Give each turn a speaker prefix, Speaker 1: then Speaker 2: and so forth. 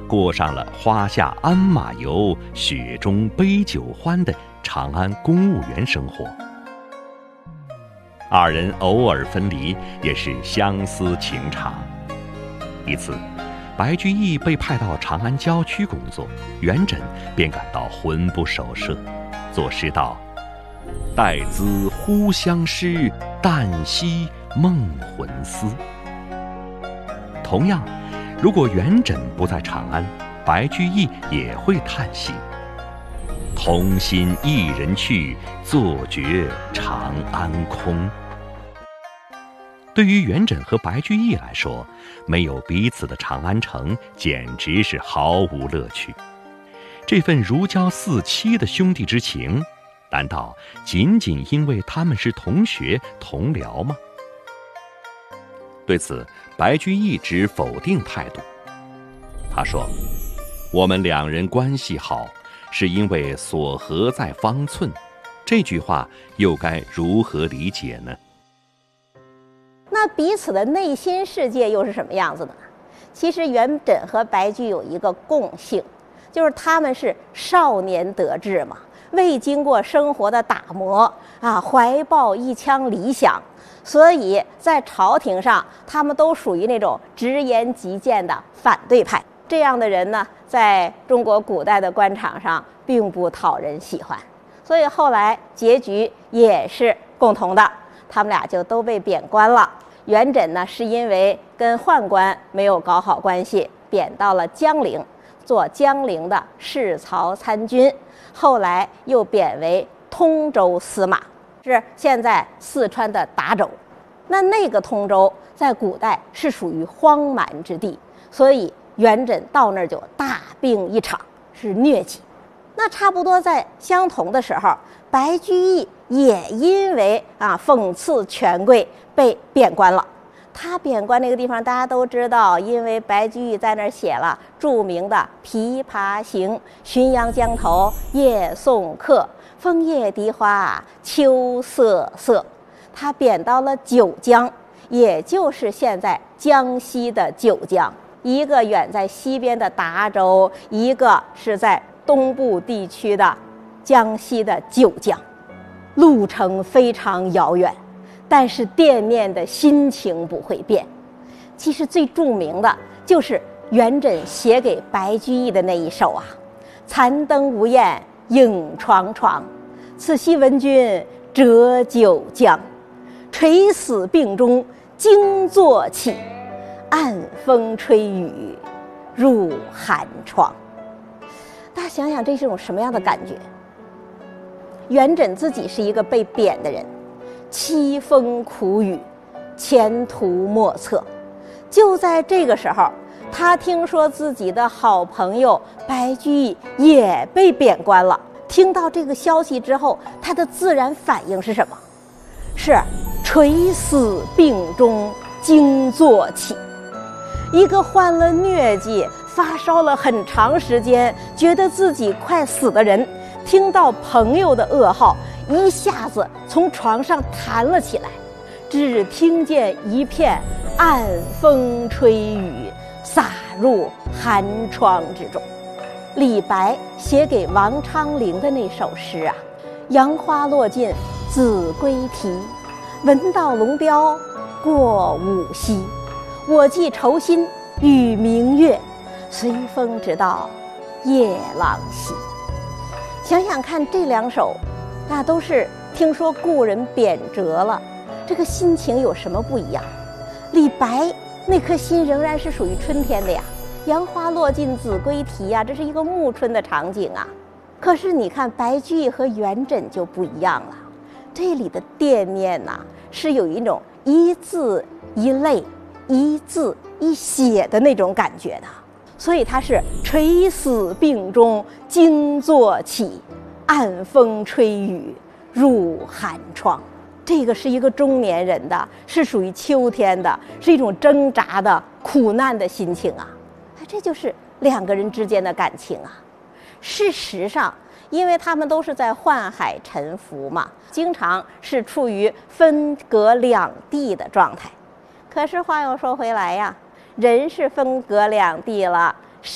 Speaker 1: 过上了花下鞍马游、雪中杯酒欢的长安公务员生活。二人偶尔分离，也是相思情长。一次，白居易被派到长安郊区工作，元稹便感到魂不守舍，作诗道：“待兹忽相识，旦夕梦魂思。”同样，如果元稹不在长安，白居易也会叹息：“同心一人去，坐觉长安空。”对于元稹和白居易来说，没有彼此的长安城简直是毫无乐趣。这份如胶似漆的兄弟之情，难道仅仅因为他们是同学同僚吗？对此，白居易持否定态度。他说：“我们两人关系好，是因为所合在方寸。”这句话又该如何理解呢？
Speaker 2: 那彼此的内心世界又是什么样子呢？其实元稹和白居易有一个共性，就是他们是少年得志嘛，未经过生活的打磨啊，怀抱一腔理想，所以在朝廷上他们都属于那种直言极谏的反对派。这样的人呢，在中国古代的官场上并不讨人喜欢，所以后来结局也是共同的，他们俩就都被贬官了。元稹呢，是因为跟宦官没有搞好关系，贬到了江陵，做江陵的侍曹参军，后来又贬为通州司马，是现在四川的达州。那个通州在古代是属于荒蛮之地，所以元稹到那儿就大病一场，是疟疾。那差不多在相同的时候，白居易也因为讽刺权贵被贬官了。他贬官那个地方大家都知道，因为白居易在那儿写了著名的《琵琶行》：“浔阳江头夜送客，枫叶荻花秋瑟瑟。”他贬到了九江，也就是现在江西的九江，一个远在西边的达州，一个是在东部地区的江西的九江，路程非常遥远，但是惦念的心情不会变。其实最著名的就是元稹写给白居易的那一首啊：“残灯无厌影幢幢，此夕闻君折九江。垂死病中惊坐起，暗风吹雨入寒窗。”大家想想，这是种什么样的感觉？元稹自己是一个被贬的人，凄风苦雨，前途莫测。就在这个时候，他听说自己的好朋友白居易也被贬官了。听到这个消息之后，他的自然反应是什么？是垂死病中惊坐起。一个患了疟疾、发烧了很长时间，觉得自己快死的人，听到朋友的噩耗，一下子从床上弹了起来，只听见一片暗风吹雨，洒入寒窗之中。李白写给王昌龄的那首诗啊：“杨花落尽子规啼，闻道龙标过五溪。我寄愁心与明月，随风直到夜郎西。”想想看，这两首那都是听说故人贬谪了，这个心情有什么不一样？李白那颗心仍然是属于春天的呀，杨花落尽子规啼呀，这是一个暮春的场景啊。可是你看白居易和元稹就不一样了，这里的惦念是有一种一字一泪、一字一血的那种感觉的。所以他是垂死病中惊坐起，暗风吹雨入寒窗。这个是一个中年人的，是属于秋天的，是一种挣扎的苦难的心情啊。这就是两个人之间的感情啊。事实上，因为他们都是在宦海沉浮嘛，经常是处于分隔两地的状态。可是话又说回来呀，人是分隔两地了，